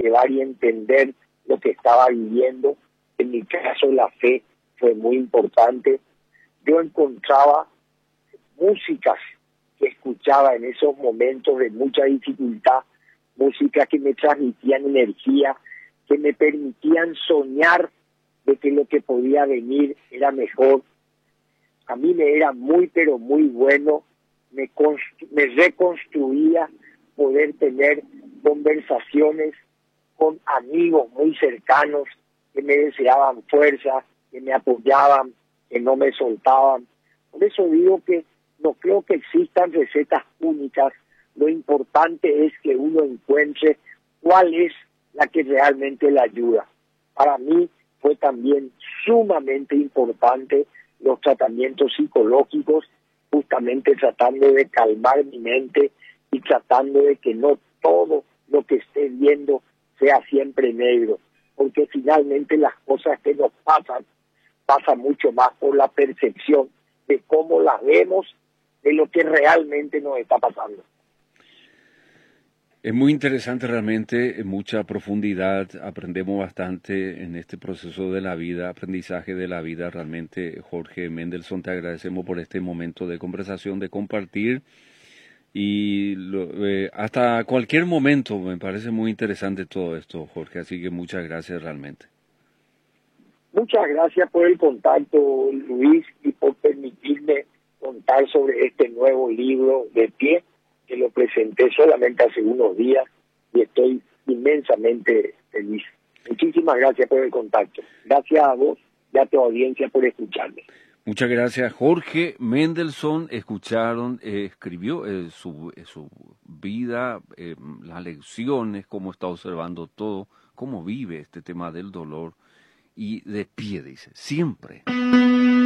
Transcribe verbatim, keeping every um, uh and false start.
sobrellevar y entender lo que estaba viviendo. En mi caso, la fe fue muy importante. Yo encontraba músicas que escuchaba en esos momentos de mucha dificultad, músicas que me transmitían energía, que me permitían soñar de que lo que podía venir era mejor. A mí me era muy, pero muy bueno, me, me reconstruía poder tener conversaciones con amigos muy cercanos que me deseaban fuerza, que me apoyaban, que no me soltaban. Por eso digo que no creo que existan recetas únicas. Lo importante es que uno encuentre cuál es la que realmente le ayuda. Para mí fue también sumamente importante los tratamientos psicológicos, justamente tratando de calmar mi mente y tratando de que no todo lo que esté viendo sea siempre negro, porque finalmente las cosas que nos pasan, pasan mucho más por la percepción de cómo las vemos, de lo que realmente nos está pasando. Es muy interesante realmente, en mucha profundidad, aprendemos bastante en este proceso de la vida, aprendizaje de la vida. Realmente, Jorge Mendelsohn, te agradecemos por este momento de conversación, de compartir, y lo, eh, hasta cualquier momento. Me parece muy interesante todo esto, Jorge, así que muchas gracias realmente. Muchas gracias por el contacto, Luis, y por permitirme contar sobre este nuevo libro de pie, que lo presenté solamente hace unos días y estoy inmensamente feliz. Muchísimas gracias por el contacto. Gracias a vos y a tu audiencia por escucharme. Muchas gracias. Jorge Mendelsohn, escucharon, eh, escribió eh, su, eh, su vida, eh, las lecciones, cómo está observando todo, cómo vive este tema del dolor, y de pie, dice, siempre.